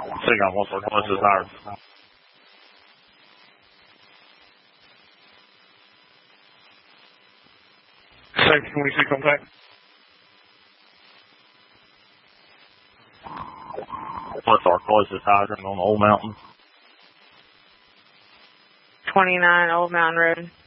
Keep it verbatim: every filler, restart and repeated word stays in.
Sing on what's our closest hour. Six twenty-six contact. What's our closest hydrant on Old Mountain? twenty-nine Old Mountain Road.